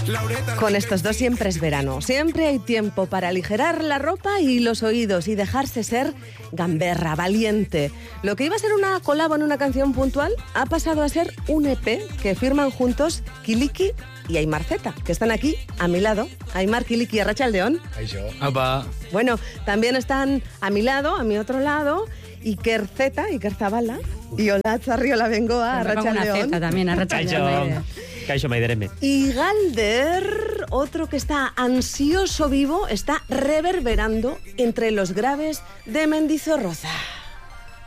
Con estos dos siempre es verano. Siempre hay tiempo para aligerar la ropa y los oídos y dejarse ser gamberra, valiente. Lo que iba a ser una colabo en una canción puntual ha pasado a ser un EP que firman juntos Kiliki y Aimar Zeta, que están aquí a mi lado. Aimar, Kiliki, Arratsaldeon. Opa. Bueno, también están a mi lado, a mi otro lado, Iker Zeta, Iker Zabala, y Olatz Arriola Bengoa, Arratsaldeon. Zeta también, Arratsaldeon. Kaixo Maidereme. Y Galder, otro que está ansioso vivo, está reverberando entre los graves de Mendizorroza.